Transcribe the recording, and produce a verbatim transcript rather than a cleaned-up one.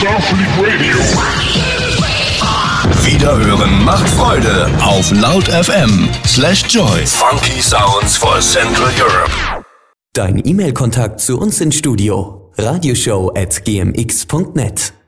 Starfleet Radio. Wiederhören macht Freude auf laut F M slash Joy. Funky Sounds for Central Europe. Dein E-Mail-Kontakt zu uns ins Studio. radioshow at gmx punkt net